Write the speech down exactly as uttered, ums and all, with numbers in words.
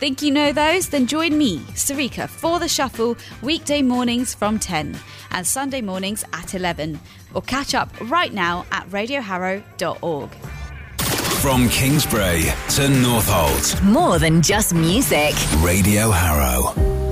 Think you know those? Then join me, Sarika, for The Shuffle, weekday mornings from ten and Sunday mornings at eleven. Or catch up right now at radio harrow dot org. From Kingsbury to Northolt. More than just music. Radio Harrow.